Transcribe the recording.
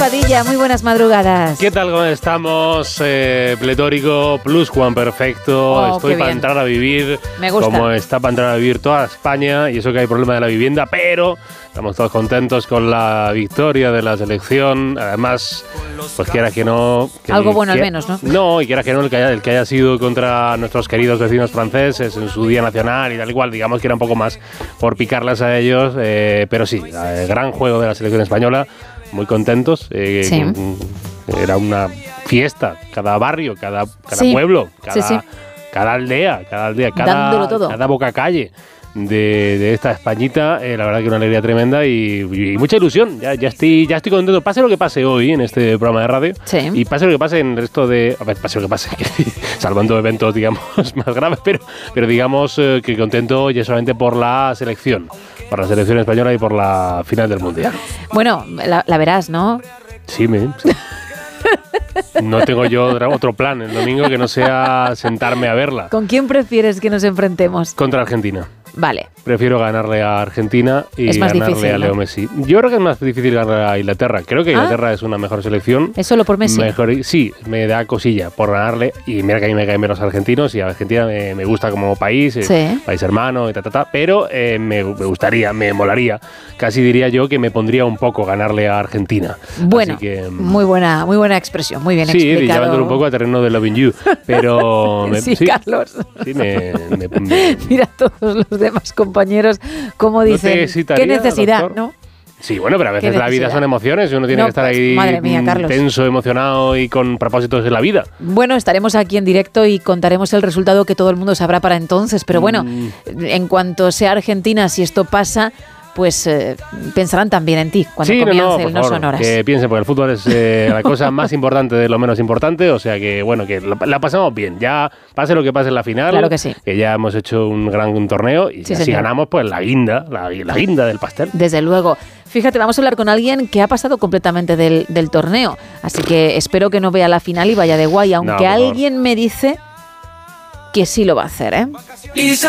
Padilla, muy buenas madrugadas. ¿Qué tal? ¿Cómo estamos? Pletórico, plus Juan perfecto. Estoy para entrar a vivir. Me gusta. Como está para entrar a vivir toda España. Y eso que hay problema de la vivienda, pero estamos todos contentos con la victoria de la selección. Además, pues quieras que no... Algo bueno al menos, ¿no? No, y quieras que no, el que haya sido contra nuestros queridos vecinos franceses en su Día Nacional y tal igual, digamos que era un poco más por picarlas a ellos. Pero sí, gran juego de la selección española. Muy contentos. Sí. Era una fiesta. Cada barrio, cada sí. pueblo, Sí. cada aldea, dándolo todo. cada boca calle de esta Españita. La verdad que una alegría tremenda y mucha ilusión. Ya estoy contento. Pase lo que pase hoy en este programa de radio. Sí. Y pase lo que pase en el resto de... A ver, pase lo que pase, salvando eventos, digamos, más graves, pero digamos que contento ya solamente por la selección. Por la selección española y por la final del Mundial. Bueno, la verás, ¿no? Sí. No tengo yo otro plan el domingo que no sea sentarme a verla. ¿Con quién prefieres que nos enfrentemos? Contra Argentina. Vale. Prefiero ganarle a Argentina y es más ganarle difícil, a Leo ¿no? Messi. Yo creo que es más difícil ganar a Inglaterra. Creo que Inglaterra es una mejor selección. ¿Es solo por Messi? Sí, me da cosilla por ganarle. Y mira que a mí me caen menos argentinos y a Argentina me gusta como país, país hermano y pero me gustaría, me molaría. Casi diría yo que me pondría un poco ganarle a Argentina. Bueno, así que, muy buena expresión, muy bien explicado. Sí, llevándolo un poco a terreno de Loving You. Pero sí, Carlos. Sí, Mira a todos los demás compañeros cómo dicen, qué necesidad, doctor, ¿no? Sí, bueno, pero a veces la vida son emociones y uno tiene que estar ahí madre mía, Carlos, tenso, emocionado y con propósitos en la vida. Bueno, estaremos aquí en directo y contaremos el resultado que todo el mundo sabrá para entonces, pero bueno, en cuanto sea Argentina, si esto pasa, pues pensarán también en ti cuando comience el No Sonoras. Que piensen, porque el fútbol es la cosa más importante de lo menos importante, o sea que bueno, que la pasamos bien, ya pase lo que pase en la final, claro que sí, que ya hemos hecho un gran torneo y si ganamos, pues la guinda del pastel. Desde luego. Fíjate, vamos a hablar con alguien que ha pasado completamente del torneo, así que espero que no vea la final y vaya de guay, aunque alguien me dice que sí lo va a hacer, ¿eh?